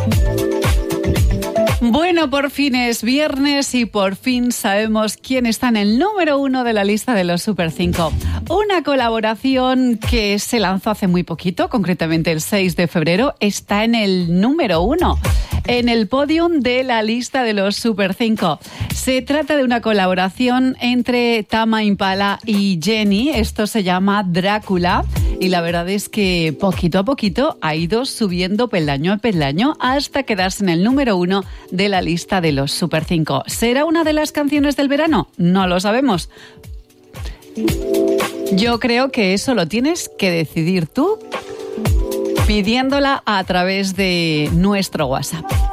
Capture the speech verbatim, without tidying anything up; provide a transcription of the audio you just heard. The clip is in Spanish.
Bueno, por fin es viernes y por fin sabemos quién está en el número uno de la lista de los Super cinco. Una colaboración que se lanzó hace muy poquito, concretamente el seis de febrero, está en el número uno, en el podium de la lista de los Super cinco. Se trata de una colaboración entre Tame Impala y Jenny. Esto se llama Drácula. Y la verdad es que poquito a poquito ha ido subiendo peldaño a peldaño hasta quedarse en el número uno de la lista de los Super cinco. ¿Será una de las canciones del verano? No lo sabemos. Yo creo que eso lo tienes que decidir tú pidiéndola a través de nuestro WhatsApp.